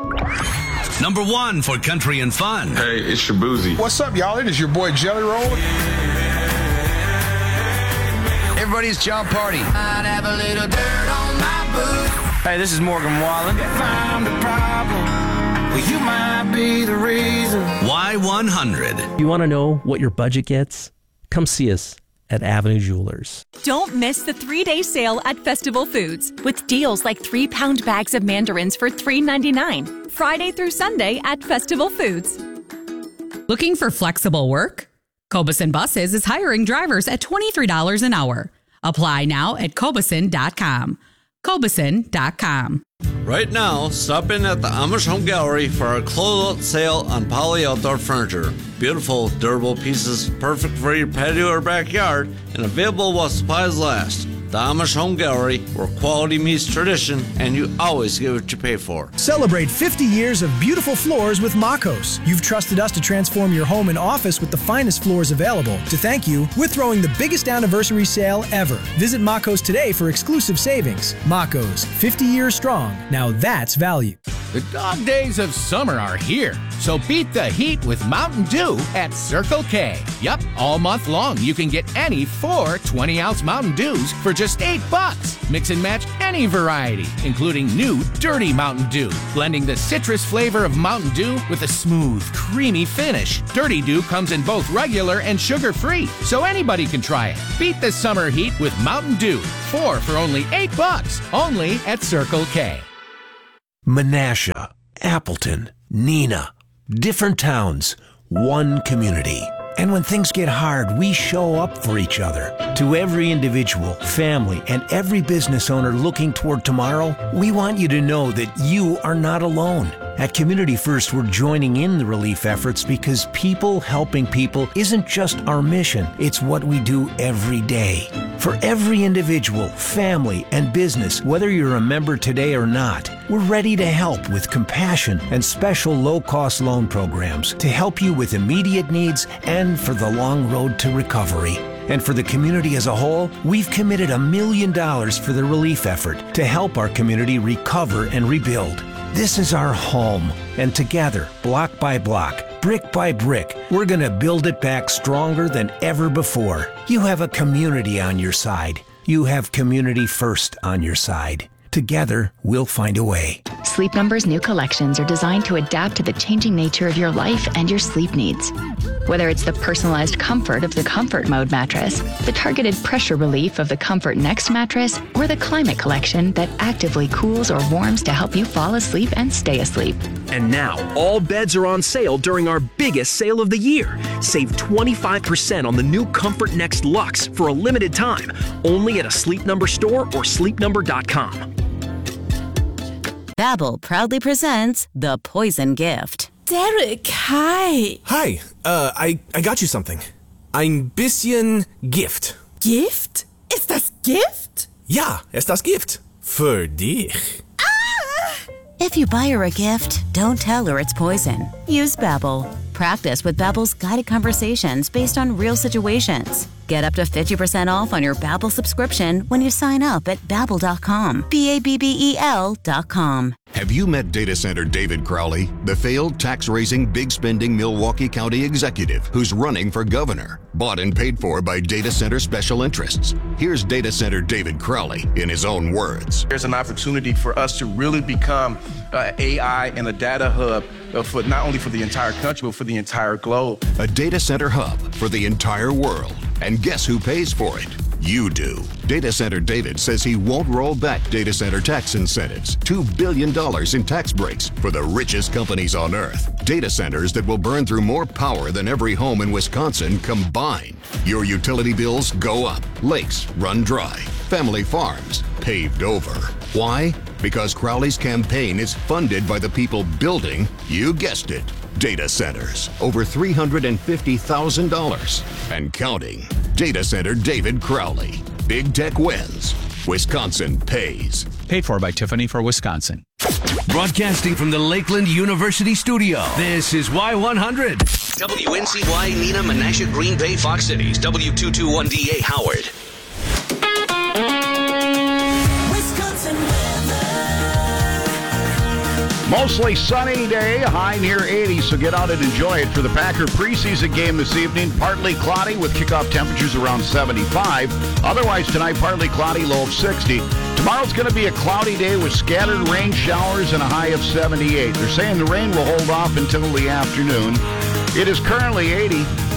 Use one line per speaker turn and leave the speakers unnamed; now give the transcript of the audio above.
Number 1 for country and fun.
Hey, it's Shabuzi.
What's up, y'all? It is your boy Jelly Roll.
Everybody's John Party.
I'd have a little dirt on my boots.
Hey, this is Morgan Wallen.
If I'm the problem, well, you might be the reason.
Y100.
You want to know what your budget gets? Come see us at Avenue Jewelers.
Don't miss the 3-day sale at Festival Foods with deals like 3-pound bags of mandarins for $3.99. Friday through Sunday at Festival Foods.
Looking for flexible work? Cobeson Buses is hiring drivers at $23 an hour. Apply now at Cobeson.com. Cobeson.com.
Right now, stop in at the Amish Home Gallery for our closeout sale on Poly Outdoor Furniture. Beautiful, durable pieces, perfect for your patio or backyard, and available while supplies last. The Amish Home Gallery, where quality meets tradition, and you always get what you pay for.
Celebrate 50 years of beautiful floors with Makos. You've trusted us to transform your home and office with the finest floors available. To thank you, we're throwing the biggest anniversary sale ever. Visit Makos today for exclusive savings. Makos, 50 years strong. Now that's value.
The dog days of summer are here, so beat the heat with Mountain Dew at Circle K. Yup, all month long you can get any 4 20-ounce Mountain Dews for just $8. Mix and match any variety, including new Dirty Mountain Dew, blending the citrus flavor of Mountain Dew with a smooth, creamy finish. Dirty Dew comes in both regular and sugar-free, so anybody can try it. Beat the summer heat with Mountain Dew. 4 for only $8, only at Circle K.
Menasha, Appleton, Neenah, different towns, one community. And when things get hard, we show up for each other. To every individual, family, and every business owner looking toward tomorrow, we want you to know that you are not alone. At Community First, we're joining in the relief efforts because people helping people isn't just our mission, it's what we do every day. For every individual, family, and business, whether you're a member today or not, we're ready to help with compassion and special low-cost loan programs to help you with immediate needs and for the long road to recovery. And for the community as a whole, we've committed $1 million for the relief effort to help our community recover and rebuild. This is our home, and together, block by block, brick by brick, we're going to build it back stronger than ever before. You have a community on your side. You have Community First on your side. Together, we'll find a way.
Sleep Number's new collections are designed to adapt to the changing nature of your life and your sleep needs. Whether it's the personalized comfort of the Comfort Mode mattress, the targeted pressure relief of the Comfort Next mattress, or the Climate Collection that actively cools or warms to help you fall asleep and stay asleep.
And now, all beds are on sale during our biggest sale of the year. Save 25% on the new Comfort Next Luxe for a limited time, only at a Sleep Number store or sleepnumber.com.
Babbel proudly presents The Poison Gift.
Derek, hi.
Hi, I got you something. Ein bisschen Gift.
Gift? Ist das Gift?
Ja, ist das Gift. Für dich.
If you buy her a gift, don't tell her it's poison. Use Babbel. Practice with Babbel's guided conversations based on real situations. Get up to 50% off on your Babbel subscription when you sign up at Babbel.com. Babbel.com.
Have you met data center David Crowley, the failed tax-raising, big-spending Milwaukee County executive who's running for governor, bought and paid for by data center special interests? Here's data center David Crowley in his own words.
There's an opportunity for us to really become AI and a data hub for not only for the entire country, but for the entire globe.
A data center hub for the entire world. And guess who pays for it? You do. Data Center David says he won't roll back data center tax incentives. $2 billion in tax breaks for the richest companies on earth. Data centers that will burn through more power than every home in Wisconsin combined. Your utility bills go up. Lakes run dry. Family farms paved over. Why? Because Crowley's campaign is funded by the people building, you guessed it, data centers. Over $350,000 and counting. Data Center David Crowley. Big tech wins. Wisconsin pays.
Paid for by Tiffany for Wisconsin.
Broadcasting from the Lakeland University studio, this is Y100. WNCY, Neenah, Menasha, Green Bay, Fox Cities, W221DA, Howard.
Wisconsin weather.
Mostly sunny day, high near 80, so get out and enjoy it. For the Packer preseason game this evening, partly cloudy with kickoff temperatures around 75. Otherwise tonight, partly cloudy, low of 60. Tomorrow's going to be a cloudy day with scattered rain showers and a high of 78. They're saying the rain will hold off until the afternoon. It is currently 80.